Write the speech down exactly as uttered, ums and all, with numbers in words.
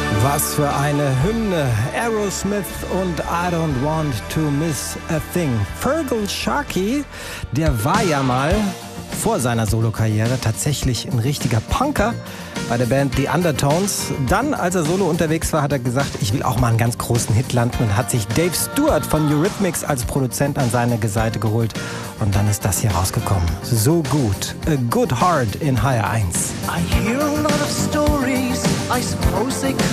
Was für eine Hymne. Aerosmith und I Don't Want to Miss a Thing. Feargal Sharkey, der war ja mal vor seiner Solokarriere tatsächlich ein richtiger Punker bei der Band The Undertones. Dann, als er solo unterwegs war, hat er gesagt, ich will auch mal einen ganz großen Hit landen und hat sich Dave Stewart von Eurythmics als Produzent an seine Seite geholt. Und dann ist das hier rausgekommen. So gut. A Good Heart in H R eins. I hear a lot of stories, I suppose they